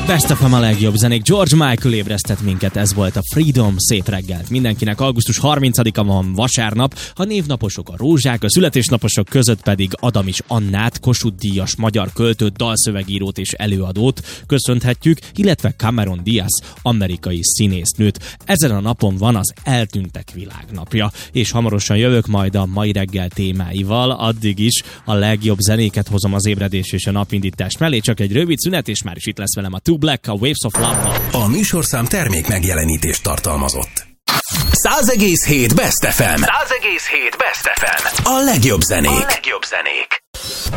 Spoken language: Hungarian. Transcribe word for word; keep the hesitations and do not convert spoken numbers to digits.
Best of a legjobb zenék. George Michael ébresztett minket, ez volt a Freedom. Szép reggelt mindenkinek. augusztus harmincadika van, vasárnap. A névnaposok a rózsák, a születésnaposok között pedig Adamics Annát, Kossuth-díjas magyar költőt, dalszövegírót és előadót köszönhetjük, illetve Cameron Diaz, amerikai színésznőt. Ezen a napon van az Eltűntek világnapja, és hamarosan jövök majd a mai reggel témáival. Addig is a legjobb zenéket hozom az ébredés és a napindítás mellé. Csak egy rövid szünet, és már is itt lesz velem a Two Black, a Waves of Love-ban. A műsorszám termék megjelenítést tartalmazott. száz egész hét Best ef em. száz egész hét Best ef em. A legjobb zenék. A legjobb zenék.